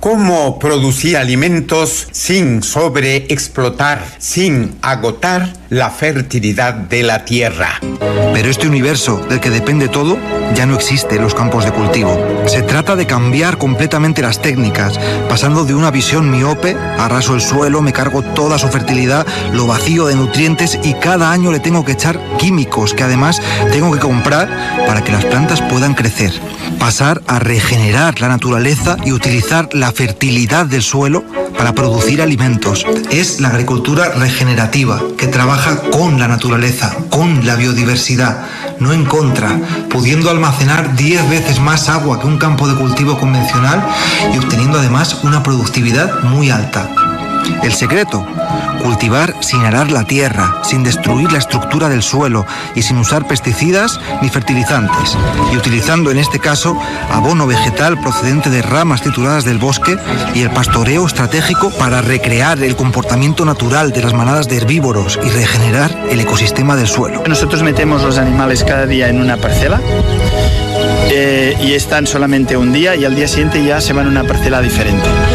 cómo producir alimentos sin sobreexplotar, sin agotar la fertilidad de la tierra. Pero este universo del que depende todo ya no existe en los campos de cultivo. Se trata de cambiar completamente las técnicas, pasando de una visión miope, arraso el suelo, me cargo toda su fertilidad, lo vacío de nutrientes y cada año le tengo que echar químicos que además tengo que comprar para que las plantas puedan crecer. Pasar a regenerar la naturaleza y utilizar la fertilidad del suelo para producir alimentos. Es la agricultura regenerativa, que trabaja con la naturaleza, con la biodiversidad, no en contra, pudiendo almacenar 10 veces más agua que un campo de cultivo convencional y obteniendo además una productividad muy alta. El secreto: cultivar sin arar la tierra, sin destruir la estructura del suelo y sin usar pesticidas ni fertilizantes, y utilizando en este caso abono vegetal procedente de ramas trituradas del bosque y el pastoreo estratégico para recrear el comportamiento natural de las manadas de herbívoros y regenerar el ecosistema del suelo. Nosotros metemos los animales cada día en una parcela y están solamente un día y al día siguiente ya se van a una parcela diferente.